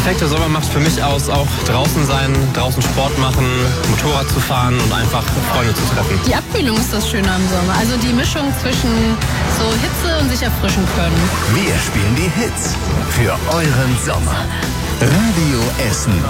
perfekte Sommer macht für mich aus, auch draußen sein, draußen Sport machen, Motorrad zu fahren und einfach Freunde zu treffen. Die Abkühlung ist das Schöne am Sommer. Also die Mischung zwischen so Hitze und sich erfrischen können. Wir spielen die Hits für euren Sommer. Radio Essen.